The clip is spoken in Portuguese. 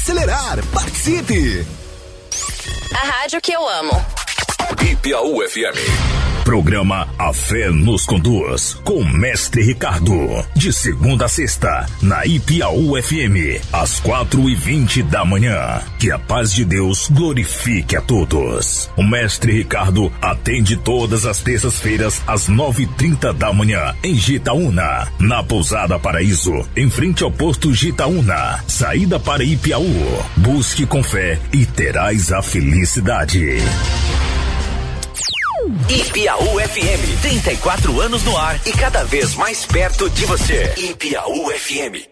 Acelerar, participe! A rádio que eu amo. Ipiaú FM. Programa A Fé nos Conduz, com Mestre Ricardo. De segunda a sexta, na Ipiaú FM, às 4h20 da manhã. Que a paz de Deus glorifique a todos. O Mestre Ricardo atende todas as terças-feiras, às 9h30 da manhã, em Gitaúna. Na Pousada Paraíso, em frente ao posto Gitaúna. Saída para Ipiaú. Busque com fé e terás a felicidade. Ipiaú FM, 34 anos no ar e cada vez mais perto de você. Ipiaú FM.